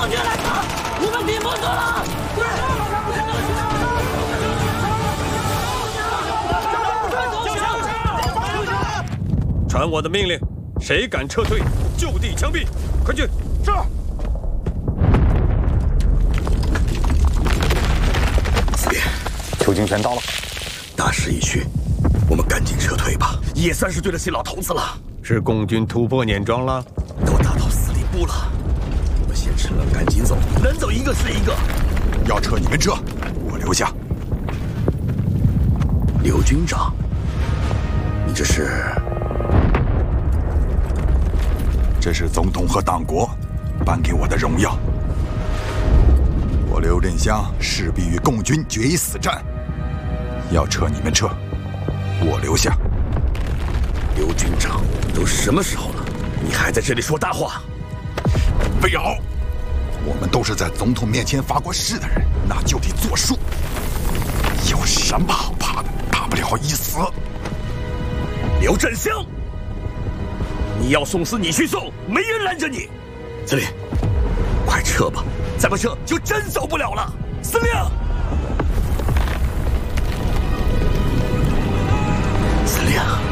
将军来了，我们顶不住了！ 传我的命令，谁敢撤退，就地枪毙！快去！ 是。 司令，囚禁全到了，大势已去，我们赶紧撤退吧，也算是对得起老头子了。 是共军突破碾庄了， 都打到司令部了，我们先撤了，赶紧走，能走一个是一个。 要撤你们撤，我留下。 刘军长，你这是？ 这是总统和党国颁给我的荣耀。我刘振湘势必与共军决一死战，要撤你们撤，我留下。 刘军长，都什么时候了，你还在这里说大话？ 魏敖，我们都是在总统面前发过誓的人，那就得作数。有什么好怕的？大不了一死。 刘振湘，你要送死你去送，没人拦着你。司令，快撤吧，再不撤就真走不了了。司令，司令。